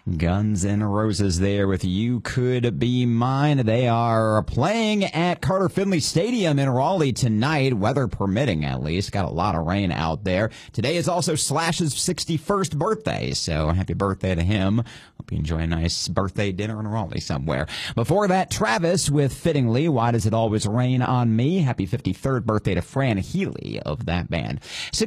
Guns N' Roses there with You Could Be Mine. They are playing at Carter Finley Stadium in Raleigh tonight, weather permitting at least. Got a lot of rain out there. Today is also Slash's 61st birthday, so happy birthday to him. Hope you enjoy a nice birthday dinner in Raleigh somewhere. Before that, Travis with Fittingly, Why Does It Always Rain on Me? Happy 53rd birthday to Fran Healy of that band.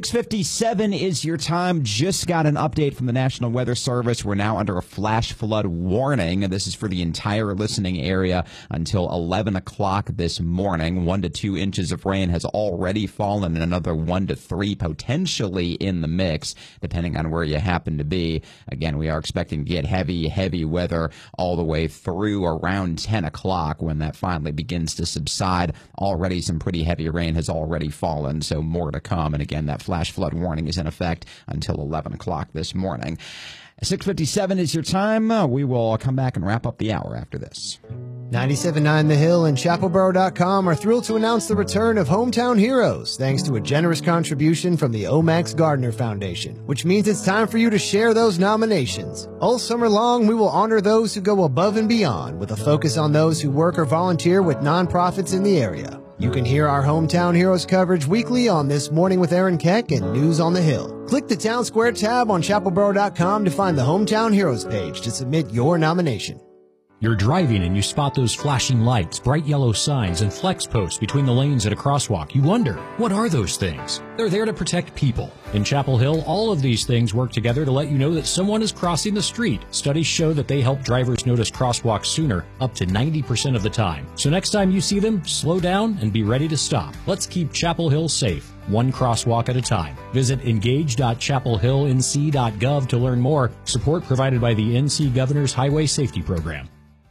6:57 is your time. Just got an update from the National Weather Service. We're now under a flash flood warning. This is for the entire listening area until 11 o'clock this morning. 1 to 2 inches of rain has already fallen, and another 1 to 3 potentially in the mix, depending on where you happen to be. Again, we are expecting to get heavy weather all the way through around 10 o'clock when that finally begins to subside. Already some pretty heavy rain has already fallen, so more to come. And again, that flash flood warning is in effect until 11 o'clock this morning. 6:57 is your time. We will come back and wrap up the hour after this. 97.9 The Hill and ChapelBoro.com are thrilled to announce the return of Hometown Heroes, thanks to a generous contribution from the Omax Gardner Foundation, which means it's time for you to share those nominations. All summer long, we will honor those who go above and beyond, with a focus on those who work or volunteer with nonprofits in the area. You can hear our Hometown Heroes coverage weekly on This Morning with Aaron Keck and News on the Hill. Click the Town Square tab on ChapelBoro.com to find the Hometown Heroes page to submit your nomination. You're driving and you spot those flashing lights, bright yellow signs, and flex posts between the lanes at a crosswalk. You wonder, what are those things? They're there to protect people. In Chapel Hill, all of these things work together to let you know that someone is crossing the street. Studies show that they help drivers notice crosswalks sooner, up to 90% of the time. So next time you see them, slow down and be ready to stop. Let's keep Chapel Hill safe, one crosswalk at a time. Visit engage.chapelhillnc.gov to learn more. Support provided by the NC Governor's Highway Safety Program.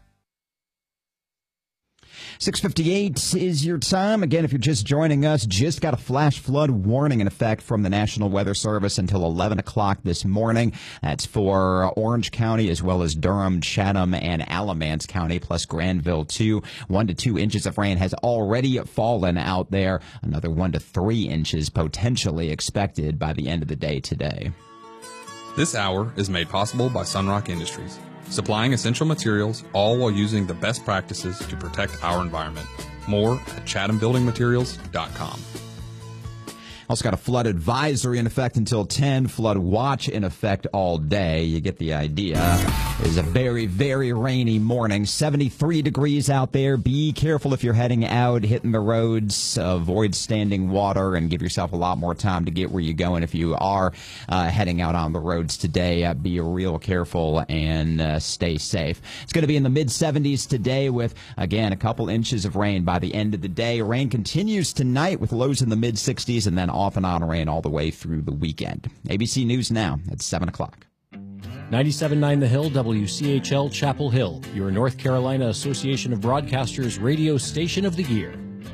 6:58 is your time. Again, if you're just joining us, just got a flash flood warning in effect from the National Weather Service until 11 o'clock this morning. That's for Orange County as well as Durham, Chatham, and Alamance County, plus Granville, too. 1 to 2 inches of rain has already fallen out there. Another 1 to 3 inches potentially expected by the end of the day today. This hour is made possible by Sunrock Industries, supplying essential materials, all while using the best practices to protect our environment. More at chathambuildingmaterials.com. Also got a flood advisory in effect until 10, flood watch in effect all day. You get the idea. It is a very, very rainy morning. 73 degrees out there. Be careful if you're heading out, hitting the roads. Avoid standing water and give yourself a lot more time to get where you're going. If you are heading out on the roads today, be real careful and stay safe. It's going to be in the mid-70s today with, again, a couple inches of rain by the end of the day. Rain continues tonight with lows in the mid-60s and then off and on rain all the way through the weekend. ABC News now at 7 o'clock. 97.9 The Hill, WCHL Chapel Hill, your North Carolina Association of Broadcasters radio station of the year.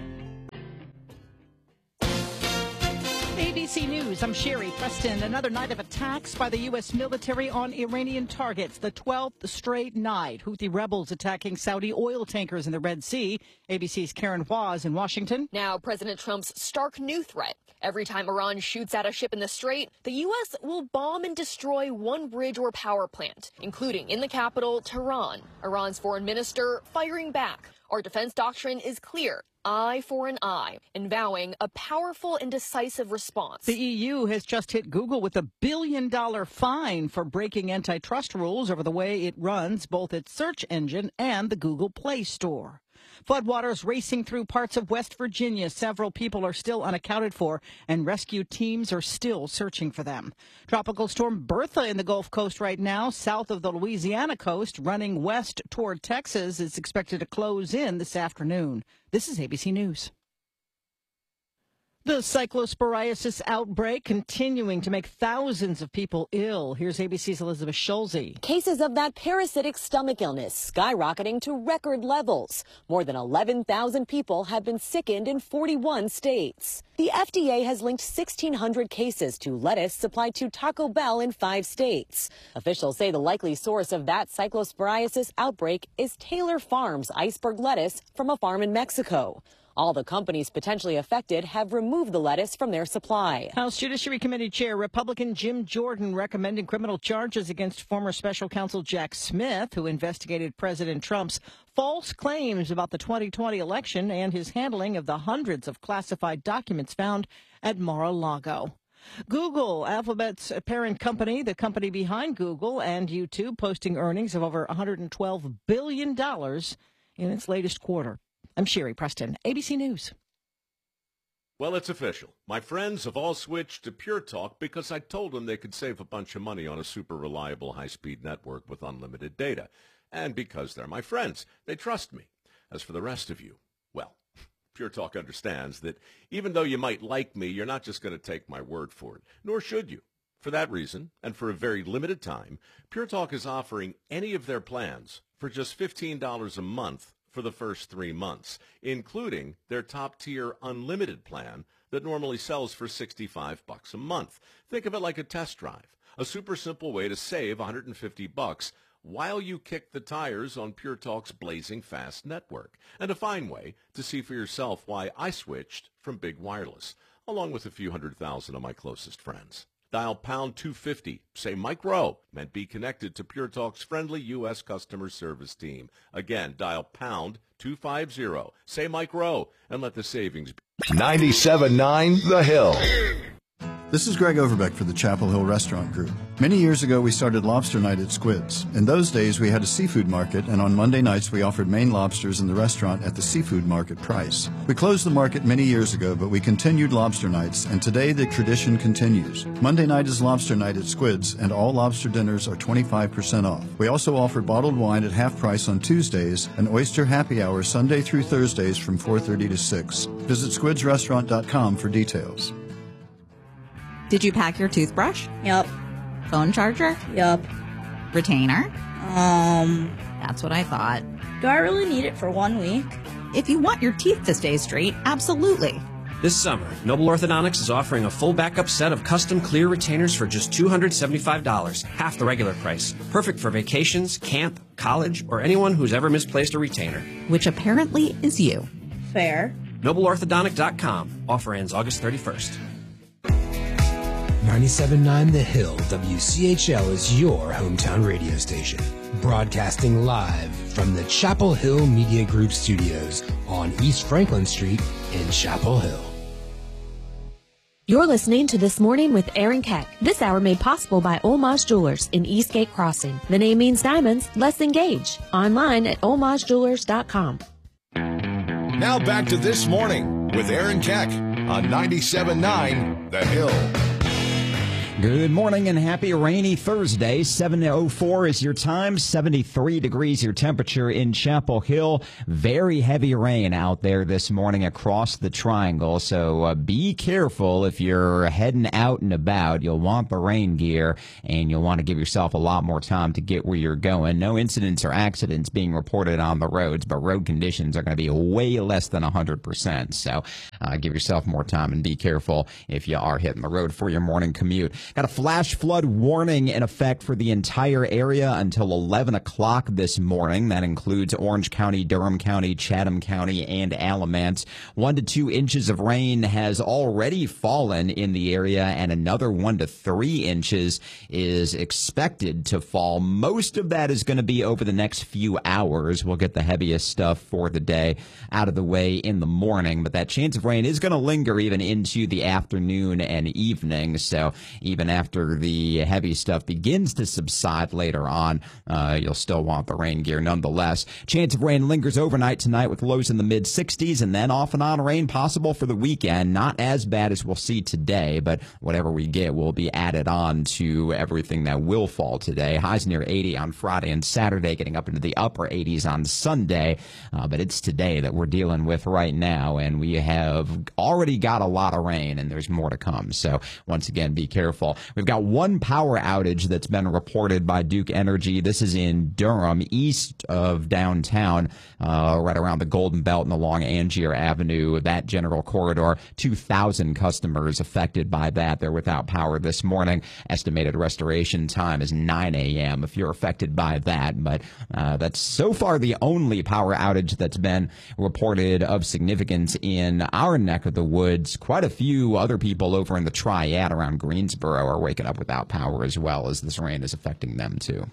ABC News, I'm Sherry Preston. Another night of attacks by the U.S. military on Iranian targets. The 12th straight night. Houthi rebels attacking Saudi oil tankers in the Red Sea. ABC's Karen Waz in Washington. Now, President Trump's stark new threat. Every time Iran shoots at a ship in the Strait, the U.S. will bomb and destroy one bridge or power plant, including in the capital, Tehran. Iran's foreign minister firing back. Our defense doctrine is clear. Eye for an eye, and vowing a powerful and decisive response. The EU has just hit Google with $1 billion fine for breaking antitrust rules over the way it runs both its search engine and the Google Play Store. Floodwaters racing through parts of West Virginia. Several people are still unaccounted for, and rescue teams are still searching for them. Tropical storm Bertha in the Gulf Coast right now, south of the Louisiana coast, running west toward Texas, is expected to close in this afternoon. This is ABC News. The cyclosporiasis outbreak continuing to make thousands of people ill. Here's ABC's Elizabeth Schulze. Cases of that parasitic stomach illness skyrocketing to record levels. More than 11,000 people have been sickened in 41 states. The FDA has linked 1,600 cases to lettuce supplied to Taco Bell in 5 states. Officials say the likely source of that cyclosporiasis outbreak is Taylor Farms iceberg lettuce from a farm in Mexico. All the companies potentially affected have removed the lettuce from their supply. House Judiciary Committee Chair Republican Jim Jordan recommending criminal charges against former special counsel Jack Smith, who investigated President Trump's false claims about the 2020 election and his handling of the hundreds of classified documents found at Mar-a-Lago. Google, Alphabet's parent company, the company behind Google and YouTube, posting earnings of over $112 billion in its latest quarter. I'm Sherry Preston, ABC News. Well, it's official. My friends have all switched to Pure Talk because I told them they could save a bunch of money on a super reliable high-speed network with unlimited data. And because they're my friends, they trust me. As for the rest of you, well, Pure Talk understands that even though you might like me, you're not just going to take my word for it, nor should you. For that reason, and for a very limited time, Pure Talk is offering any of their plans for just $15 a month for the first 3 months, including their top-tier unlimited plan that normally sells for $65 a month. Think of it like a test drive, a super simple way to save $150 while you kick the tires on Pure Talk's blazing fast network, and a fine way to see for yourself why I switched from big wireless, along with a few 100,000 of my closest friends. Dial pound 250, say Mike Rowe, and be connected to Pure Talk's friendly U.S. customer service team. Again, dial pound 250, say Mike Rowe, and let the savings be. 97.9 The Hill. This is Greg Overbeck for the Chapel Hill Restaurant Group. Many years ago, we started Lobster Night at Squid's. In those days, we had a seafood market, and on Monday nights, we offered Maine lobsters in the restaurant at the seafood market price. We closed the market many years ago, but we continued Lobster Nights, and today the tradition continues. Monday night is Lobster Night at Squid's, and all lobster dinners are 25% off. We also offer bottled wine at half price on Tuesdays, and oyster happy hour Sunday through Thursdays from 4:30 to 6. Visit squidsrestaurant.com for details. Did you pack your toothbrush? Yep. Phone charger? Yep. Retainer? That's what I thought. Do I really need it for 1 week? If you want your teeth to stay straight, absolutely. This summer, Noble Orthodontics is offering a full backup set of custom clear retainers for just $275, half the regular price. Perfect for vacations, camp, college, or anyone who's ever misplaced a retainer. Which apparently is you. Fair. NobleOrthodontic.com. Offer ends August 31st. 97.9 The Hill, WCHL is your hometown radio station. Broadcasting live from the Chapel Hill Media Group studios on East Franklin Street in Chapel Hill. You're listening to This Morning with Aaron Keck. This hour made possible by Olmaz Jewelers in Eastgate Crossing. The name means diamonds, let's engage. Online at olmazjewelers.com. Now back to This Morning with Aaron Keck on 97.9 The Hill. Good morning and happy rainy Thursday. 7:04 is your time. 73 degrees your temperature in Chapel Hill. Very heavy rain out there this morning across the triangle. So be careful if you're heading out and about. You'll want the rain gear and you'll want to give yourself a lot more time to get where you're going. No incidents or accidents being reported on the roads, but road conditions are going to be way less than 100%. So give yourself more time and be careful if you are hitting the road for your morning commute. Got a flash flood warning in effect for the entire area until 11 o'clock this morning. That includes Orange County, Durham County, Chatham County, and Alamance. 1 to 2 inches of rain has already fallen in the area, and another 1 to 3 inches is expected to fall. Most of that is going to be over the next few hours. We'll get the heaviest stuff for the day out of the way in the morning, but that chance of rain is going to linger even into the afternoon and evening. So even after the heavy stuff begins to subside later on, you'll still want the rain gear nonetheless. Chance of rain lingers overnight tonight with lows in the mid-60s, and then off and on rain possible for the weekend. Not as bad as we'll see today, but whatever we get will be added on to everything that will fall today. Highs near 80 on Friday and Saturday, getting up into the upper 80s on Sunday. But it's today that we're dealing with right now, and we have already got a lot of rain, and there's more to come. So once again, be careful. Wonderful. We've got one power outage that's been reported by Duke Energy. This is in Durham, east of downtown, right around the Golden Belt and along Angier Avenue, that general corridor. 2,000 customers affected by that. They're without power this morning. Estimated restoration time is 9 a.m. if you're affected by that. But that's so far the only power outage that's been reported of significance in our neck of the woods. Quite a few other people over in the Triad around Greensboro are waking up without power as well, as this rain is affecting them too.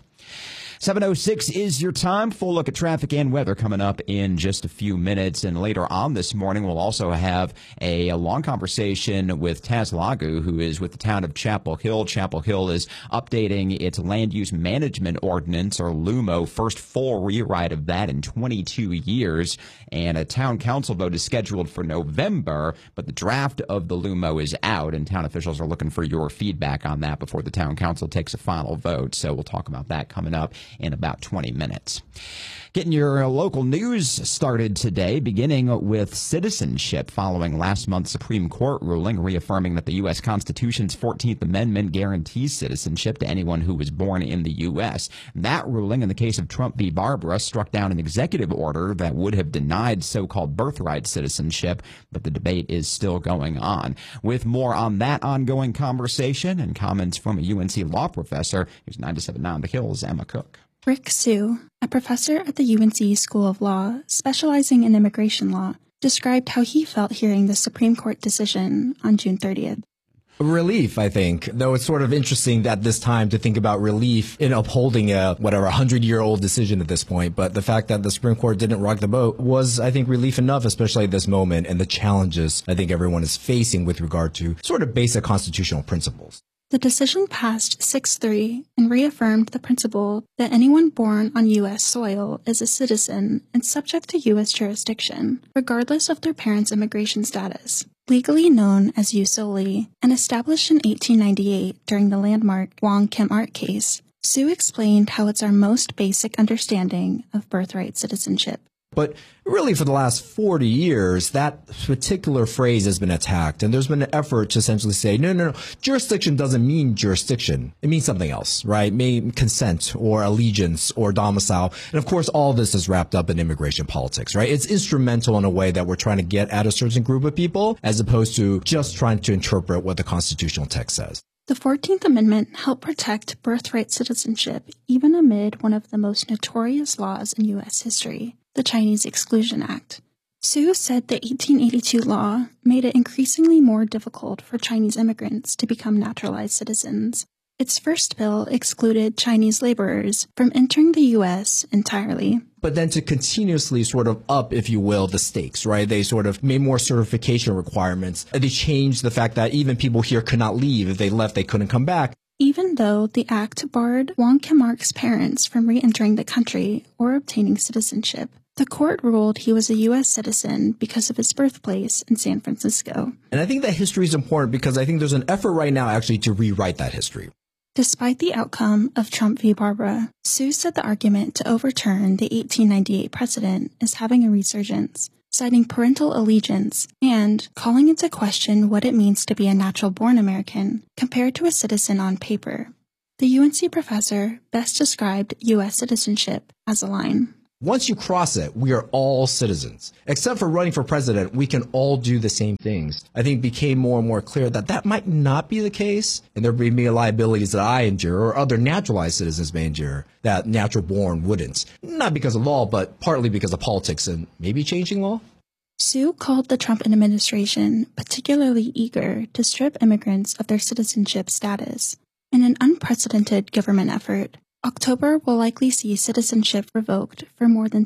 7:06 is your time. Full look at traffic and weather coming up in just a few minutes. And later on this morning, we'll also have a long conversation with Taz Lagu, who is with the town of Chapel Hill. Chapel Hill is updating its land use management ordinance, or LUMO, first full rewrite of that in 22 years. And a town council vote is scheduled for November, but the draft of the LUMO is out, and town officials are looking for your feedback on that before the town council takes a final vote. So we'll talk about that coming up in about 20 minutes. Getting your local news started today, beginning with citizenship following last month's Supreme Court ruling reaffirming that the U.S. Constitution's 14th Amendment guarantees citizenship to anyone who was born in the U.S. That ruling, in the case of Trump v. Barbara, struck down an executive order that would have denied so-called birthright citizenship, but the debate is still going on. With more on that ongoing conversation and comments from a UNC law professor, here's 97.9 The Hill's Emma Cook. Rick Sue, a professor at the UNC School of Law specializing in immigration law, described how he felt hearing the Supreme Court decision on June 30th. Relief, I think, though it's sort of interesting at this time to think about relief in upholding a 100-year-old decision at this point. But the fact that the Supreme Court didn't rock the boat was, I think, relief enough, especially at this moment, and the challenges I think everyone is facing with regard to sort of basic constitutional principles. The decision passed 6-3 and reaffirmed the principle that anyone born on U.S. soil is a citizen and subject to U.S. jurisdiction, regardless of their parents' immigration status. Legally known as jus soli, and established in 1898 during the landmark Wong Kim Ark case, Sue explained how it's our most basic understanding of birthright citizenship. But really, for the last 40 years, that particular phrase has been attacked, and there's been an effort to essentially say, no, jurisdiction doesn't mean jurisdiction. It means something else, right? It means consent or allegiance or domicile. And of course, all this is wrapped up in immigration politics, right? It's instrumental in a way that we're trying to get at a certain group of people, as opposed to just trying to interpret what the constitutional text says. The 14th Amendment helped protect birthright citizenship even amid one of the most notorious laws in U.S. history, the Chinese Exclusion Act. Sue said the 1882 law made it increasingly more difficult for Chinese immigrants to become naturalized citizens. Its first bill excluded Chinese laborers from entering the U.S. entirely. But then to continuously sort of up, if you will, the stakes, right? They sort of made more certification requirements. They changed the fact that even people here could not leave. If they left, they couldn't come back. Even though the act barred Wong Kim Ark's parents from re-entering the country or obtaining citizenship, the court ruled he was a U.S. citizen because of his birthplace in San Francisco. And I think that history is important because I think there's an effort right now actually to rewrite that history. Despite the outcome of Trump v. Barbara, Sue said the argument to overturn the 1898 precedent is having a resurgence, citing parental allegiance and calling into question what it means to be a natural-born American compared to a citizen on paper. The UNC professor best described U.S. citizenship as a line. Once you cross it, we are all citizens. Except for running for president, we can all do the same things. I think it became more and more clear that that might not be the case, and there may be liabilities that I endure or other naturalized citizens may endure that natural-born wouldn't. Not because of law, but partly because of politics and maybe changing law. Sue called the Trump administration particularly eager to strip immigrants of their citizenship status. In an unprecedented government effort, October will likely see citizenship revoked for more than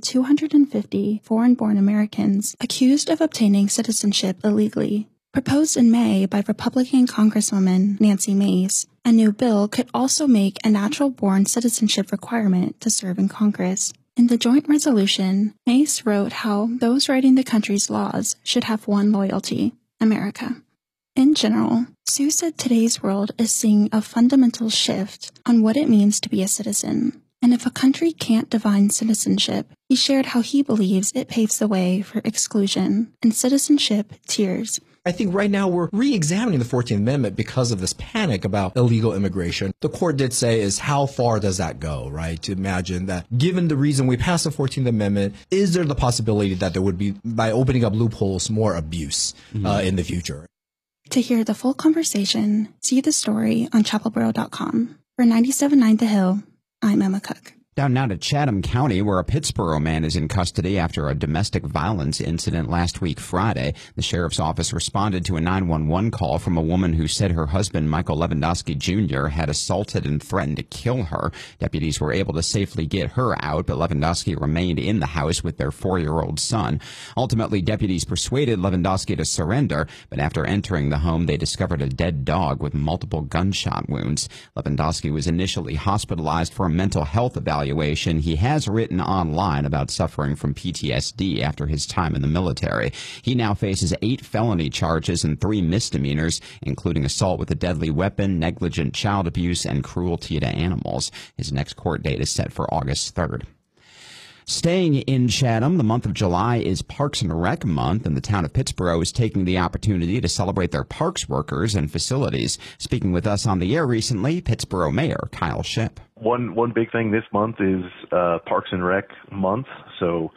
250 foreign-born Americans accused of obtaining citizenship illegally. Proposed in May by Republican Congresswoman Nancy Mace, a new bill could also make a natural-born citizenship requirement to serve in Congress. In the joint resolution, Mace wrote how those writing the country's laws should have one loyalty: America. In general, Sue said today's world is seeing a fundamental shift on what it means to be a citizen. And if a country can't define citizenship, he shared how he believes it paves the way for exclusion and citizenship tiers. I think right now we're re-examining the 14th Amendment because of this panic about illegal immigration. The court did say is how far does that go, right? To imagine that given the reason we passed the 14th Amendment, is there the possibility that there would be, by opening up loopholes, more abuse in the future? To hear the full conversation, see the story on chapelboro.com. For 97.9 The Hill, I'm Emma Cook. Down now to Chatham County, where a Pittsburgh man is in custody after a domestic violence incident last week Friday. The sheriff's office responded to a 911 call from a woman who said her husband, Michael Lewandowski Jr., had assaulted and threatened to kill her. Deputies were able to safely get her out, but Lewandowski remained in the house with their 4-year-old son. Ultimately, deputies persuaded Lewandowski to surrender, but after entering the home, they discovered a dead dog with multiple gunshot wounds. Lewandowski was initially hospitalized for a mental health evaluation. He has written online about suffering from PTSD after his time in the military. He now faces 8 felony charges and 3 misdemeanors, including assault with a deadly weapon, negligent child abuse, and cruelty to animals. His next court date is set for August 3rd. Staying in Chatham, the month of July is Parks and Rec month, and the town of Pittsburgh is taking the opportunity to celebrate their parks workers and facilities. Speaking with us on the air recently, Pittsburgh Mayor Kyle Shipp. One big thing this month is Parks and Rec month. So,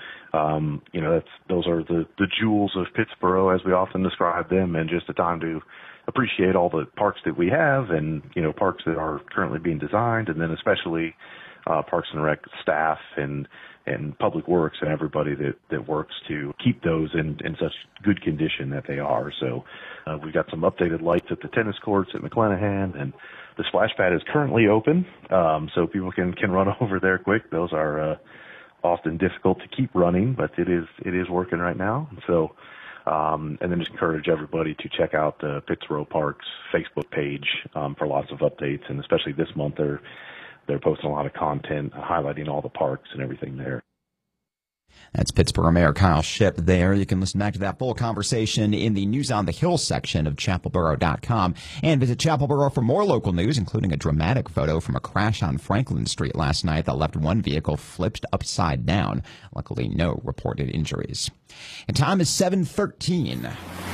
those are the jewels of Pittsburgh, as we often describe them, and just a time to appreciate all the parks that we have and, parks that are currently being designed, and then especially Parks and Rec staff and Public Works and everybody that works to keep those in such good condition that they are. So we've got some updated lights at the tennis courts at McClenahan, and the splash pad is currently open, so people can run over there quick. Those are often difficult to keep running, but it is working right now. So and then just encourage everybody to check out the Pittsburgh Parks Facebook page for lots of updates, and especially this month they're posting a lot of content highlighting all the parks and everything there. That's Pittsburgh Mayor Kyle Shipp there. You can listen back to that full conversation in the News on the Hill section of chapelboro.com, and visit Chapelboro for more local news, including a dramatic photo from a crash on Franklin Street last night that left one vehicle flipped upside down. Luckily, no reported injuries. And time is 7:13.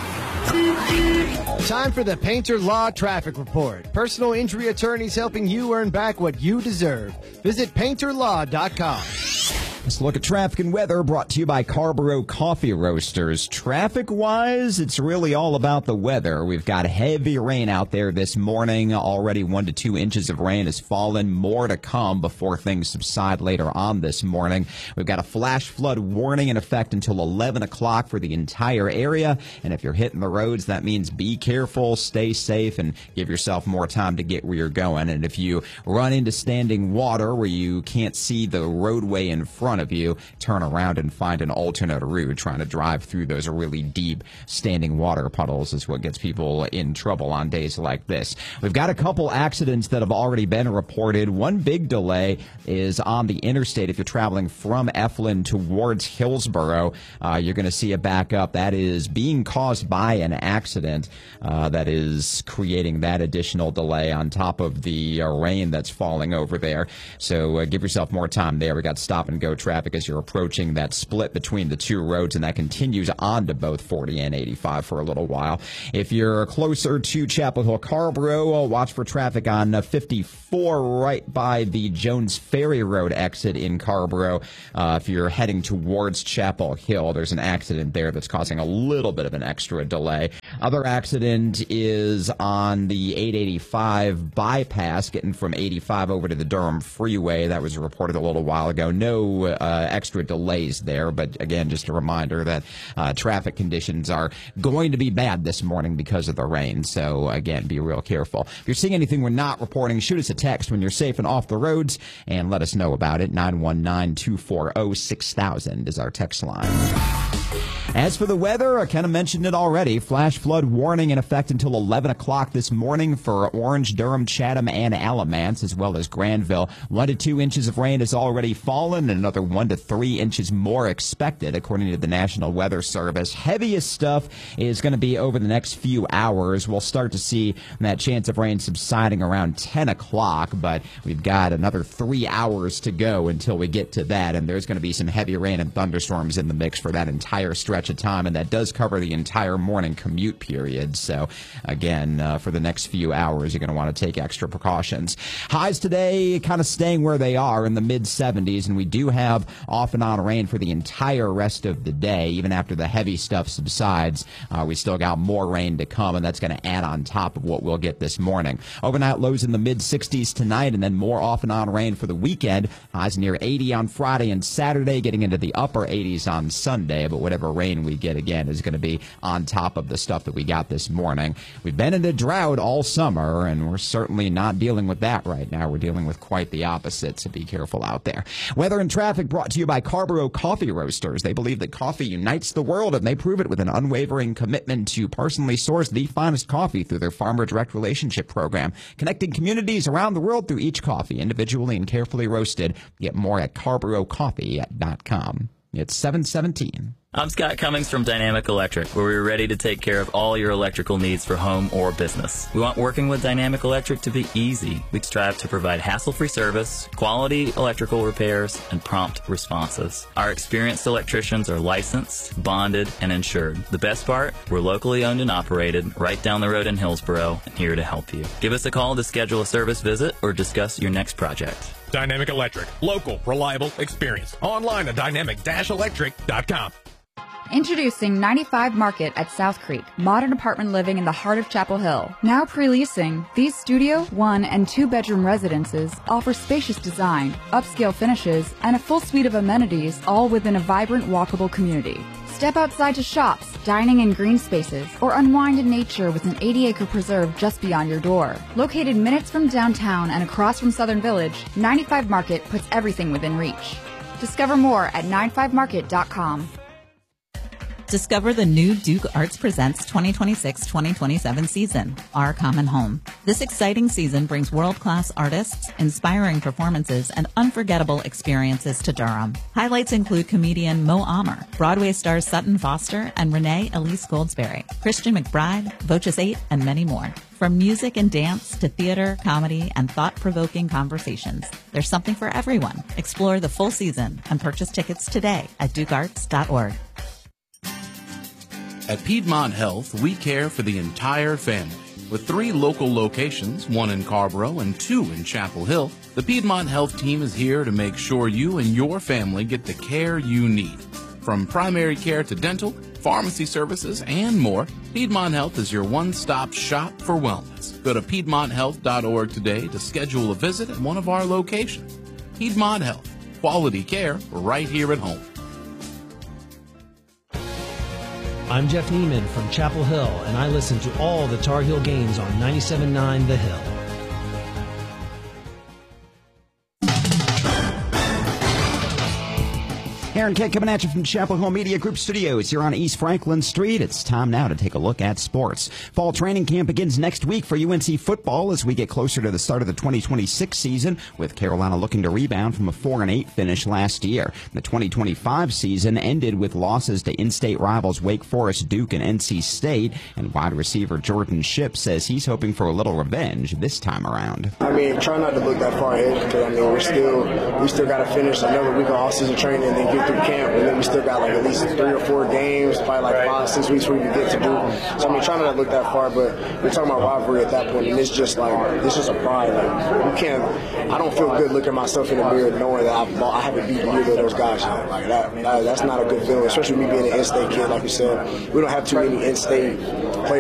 Time for the Painter Law Traffic Report. Personal injury attorneys helping you earn back what you deserve. Visit painterlaw.com. Let's look at traffic and weather, brought to you by Carrboro Coffee Roasters. Traffic-wise, it's really all about the weather. We've got heavy rain out there this morning. Already 1 to 2 inches of rain has fallen. More to come before things subside later on this morning. We've got a flash flood warning in effect until 11 o'clock for the entire area. And if you're hitting the roads, that means be careful, stay safe, and give yourself more time to get where you're going. And if you run into standing water where you can't see the roadway in front of you, turn around and find an alternate route. Trying to drive through those really deep standing water puddles is what gets people in trouble on days like this. We've got a couple accidents that have already been reported. One big delay is on the interstate. If you're traveling from Eflin towards Hillsboro, you're going to see a backup that is being caused by an accident that is creating that additional delay on top of the rain that's falling over there. So give yourself more time there. We got stop and go traffic as you're approaching that split between the two roads, and that continues on to both 40 and 85 for a little while. If you're closer to Chapel Hill Carrboro, watch for traffic on 54 right by the Jones Ferry Road exit in Carrboro. If you're heading towards Chapel Hill, there's an accident there that's causing a little bit of an extra delay. Other accident is on the 885 bypass, getting from 85 over to the Durham Freeway. That was reported a little while ago. No extra delays there, but again, just a reminder that traffic conditions are going to be bad this morning because of the rain. So again, be real careful. If you're seeing anything we're not reporting, shoot us a text when you're safe and off the roads and let us know about it. 919-240-6000 is our text line. As for the weather, I kind of mentioned it already. Flash flood warning in effect until 11 o'clock this morning for Orange, Durham, Chatham, and Alamance, as well as Granville. 1 to 2 inches of rain has already fallen, and another 1 to 3 inches more expected, according to the National Weather Service. Heaviest stuff is going to be over the next few hours. We'll start to see that chance of rain subsiding around 10 o'clock, but we've got another 3 hours to go until we get to that, and there's going to be some heavy rain and thunderstorms in the mix for that entire stretch stretch of time, and that does cover the entire morning commute period. So, again, for the next few hours, you're going to want to take extra precautions. Highs today kind of staying where they are in the mid-70s, and we do have off and on rain for the entire rest of the day. Even after the heavy stuff subsides, we still got more rain to come, and that's going to add on top of what we'll get this morning. Overnight lows in the mid-60s tonight, and then more off and on rain for the weekend. Highs near 80 on Friday and Saturday, getting into the upper 80s on Sunday, but whatever rain we get again is going to be on top of the stuff that we got this morning. We've been in a drought all summer, and we're certainly not dealing with that right now. We're dealing with quite the opposite, so be careful out there. Weather and traffic brought to you by Carrboro Coffee Roasters. They believe that coffee unites the world, and they prove it with an unwavering commitment to personally source the finest coffee through their Farmer Direct Relationship Program, connecting communities around the world through each coffee, individually and carefully roasted. Get more at CarrboroCoffee.com. It's 7:17. I'm Scott Cummings from Dynamic Electric, where we're ready to take care of all your electrical needs for home or business. We want working with Dynamic Electric to be easy. We strive to provide hassle-free service, quality electrical repairs, and prompt responses. Our experienced electricians are licensed, bonded, and insured. The best part, we're locally owned and operated, right down the road in Hillsboro, and here to help you. Give us a call to schedule a service visit or discuss your next project. Dynamic Electric. Local, reliable, experienced. Online at dynamic-electric.com. Introducing 95 Market at South Creek, modern apartment living in the heart of Chapel Hill. Now pre-leasing, these studio, 1- and 2-bedroom residences offer spacious design, upscale finishes, and a full suite of amenities, all within a vibrant, walkable community. Step outside to shops, dining in green spaces, or unwind in nature with an 80-acre preserve just beyond your door. Located minutes from downtown and across from Southern Village, 95 Market puts everything within reach. Discover more at 95market.com. Discover the new Duke Arts Presents 2026-2027 season, Our Common Home. This exciting season brings world-class artists, inspiring performances, and unforgettable experiences to Durham. Highlights include comedian Mo Amer, Broadway stars Sutton Foster and Renee Elise Goldsberry, Christian McBride, Voces 8, and many more. From music and dance to theater, comedy, and thought-provoking conversations, there's something for everyone. Explore the full season and purchase tickets today at dukearts.org. At Piedmont Health, we care for the entire family. With 3 local locations, 1 in Carrboro and 2 in Chapel Hill, the Piedmont Health team is here to make sure you and your family get the care you need. From primary care to dental, pharmacy services, and more, Piedmont Health is your one-stop shop for wellness. Go to PiedmontHealth.org today to schedule a visit at one of our locations. Piedmont Health, quality care right here at home. I'm Jeff Neiman from Chapel Hill, and I listen to all the Tar Heel games on 97.9 The Hill. Aaron Keck coming at you from Chapel Hill Media Group Studios here on East Franklin Street. It's time now to take a look at sports. Fall training camp begins next week for UNC football as we get closer to the start of the 2026 season, with Carolina looking to rebound from a 4-8 finish last year. The 2025 season ended with losses to in-state rivals Wake Forest, Duke, and NC State, and wide receiver Jordan Shipp says he's hoping for a little revenge this time around. I mean, try not to look that far ahead because, I mean, we still got to finish another week of off-season training and then get through camp, and then we still got like at least 3 or 4 games, probably like 5-6 weeks where we get to do. So I mean, trying not to look that far, but we're talking about rivalry at that point, and it's just a pride. Like, you can't. I don't feel good looking myself in the mirror knowing that I haven't beaten either of those guys yet. Like that's not a good feeling, especially me being an in-state kid. Like you said, we don't have too many in-state players